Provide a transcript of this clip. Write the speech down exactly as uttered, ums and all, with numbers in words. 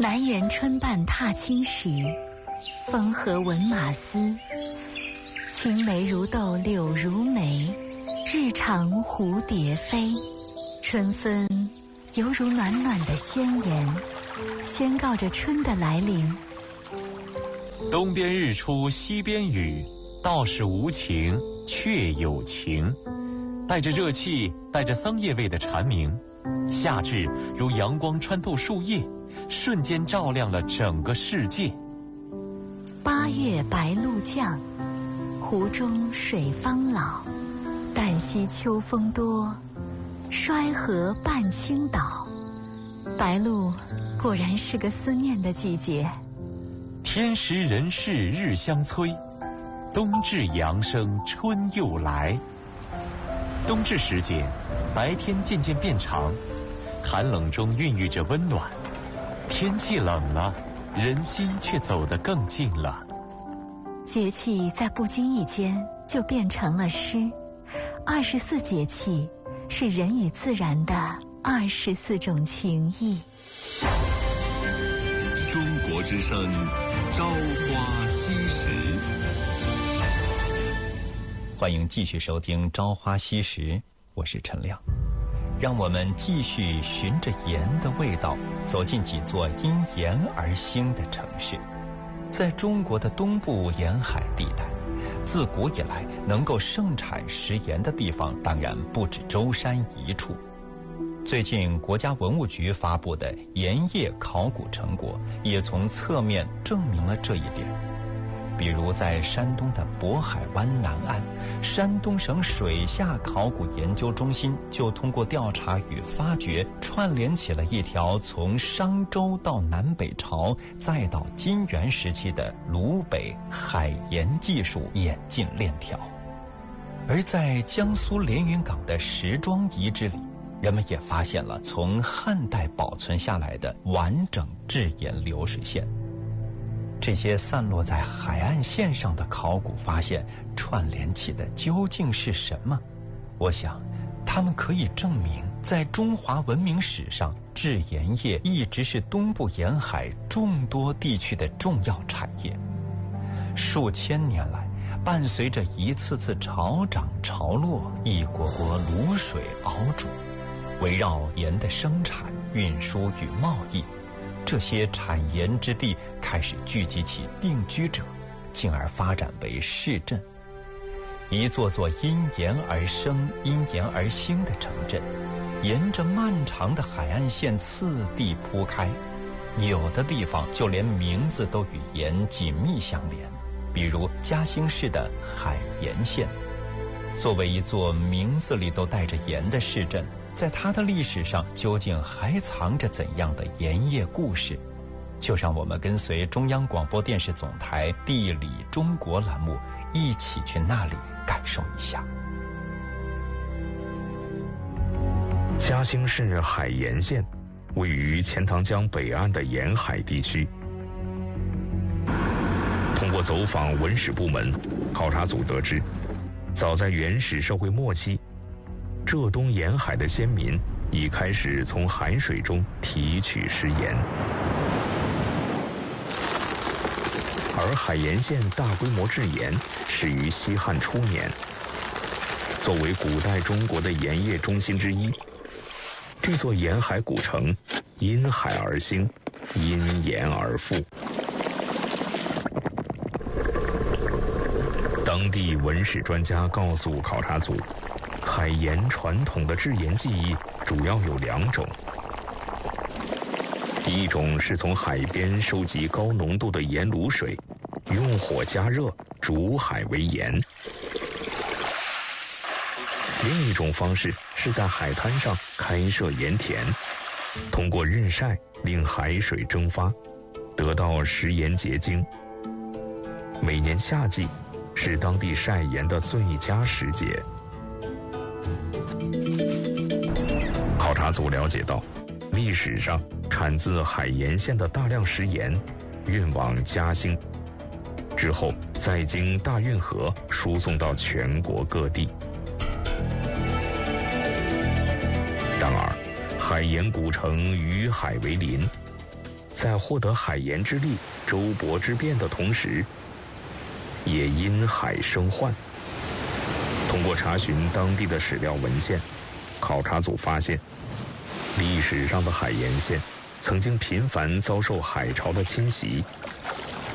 南园春半踏青时，风和闻马嘶。青梅如豆柳如眉，日长蝴蝶飞。春分犹如暖暖的宣言，宣告着春的来临。 东边日出西边雨，道是无晴却有晴。带着热气，带着桑叶味的蝉鸣，夏至如阳光穿透树叶，瞬间照亮了整个世界。 八月白露降，湖中水方老。旦夕秋风多，衰河半倾倒。白露果然是个思念的季节。 天时人事日相催，冬至阳生春又来。冬至时节，白天渐渐变长，寒冷中孕育着温暖。天气冷了，人心却走得更近了。 节气在不经意间就变成了诗。二十四节气是人与自然的二十四种情谊。 中国之声，朝花夕拾。 欢迎继续收听《朝花夕拾》，我是陈亮。让我们继续循着盐的味道，走进几座因盐而兴的城市。在中国的东部沿海地带，自古以来能够盛产食盐的地方当然不止舟山一处。最近国家文物局发布的盐业考古成果也从侧面证明了这一点。比如在山东的渤海湾南岸，山东省水下考古研究中心就通过调查与发掘，串联起了一条从商周到南北朝再到金元时期的鲁北海盐技术演进链条。而在江苏连云港的石庄遗址里，人们也发现了从汉代保存下来的完整制盐流水线。这些散落在海岸线上的考古发现串联起的究竟是什么？我想它们可以证明，在中华文明史上，制盐业一直是东部沿海众多地区的重要产业。数千年来，伴随着一次次潮涨潮落，一锅锅卤水熬煮，围绕盐的生产、运输与贸易，这些产盐之地开始聚集起定居者，进而发展为市镇。一座座因盐而生、因盐而兴的城镇，沿着漫长的海岸线次第铺开，有的地方就连名字都与盐紧密相连，比如嘉兴市的海盐县。作为一座名字里都带着盐的市镇，在它的历史上究竟还藏着怎样的盐业故事？就让我们跟随中央广播电视总台地理中国栏目一起去那里感受一下。 嘉兴市海盐县位于钱塘江北岸的沿海地区。通过走访文史部门，考察组得知，早在原始社会末期，浙东沿海的先民已开始从海水中提取食盐，而海盐县大规模制盐始于西汉初年。作为古代中国的盐业中心之一，这座沿海古城因海而兴，因盐而富。当地文史专家告诉考察组，海盐传统的制盐技艺主要有两种，一种是从海边收集高浓度的盐卤水，用火加热煮海为盐；另一种方式是在海滩上开设盐田，通过日晒令海水蒸发，得到食盐结晶。每年夏季是当地晒盐的最佳时节。考察组了解到，历史上产自海盐县的大量食盐运往嘉兴，之后再经大运河输送到全国各地。然而，海盐古城与海为邻， 在获得海盐之利、周勃之变的同时，也因海生患。通过查询当地的史料文献，考察组发现，历史上的海盐县曾经频繁遭受海潮的侵袭，